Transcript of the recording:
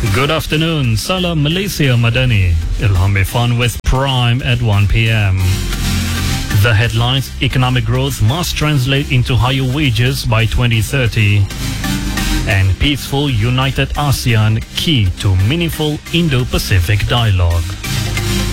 Good afternoon. Salam Malaysia Madani. Ilham Irfan with Prime at 1 p.m. The headlines: economic growth must translate into higher wages by 2030. And peaceful, united ASEAN key to meaningful Indo-Pacific dialogue.